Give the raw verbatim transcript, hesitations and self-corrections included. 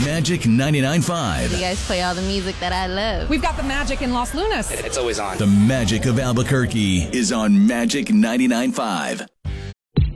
Magic ninety-nine point five. You guys play all the music that I love. We've got the magic in Los Lunas. It's always on. The magic of Albuquerque is on Magic ninety-nine point five.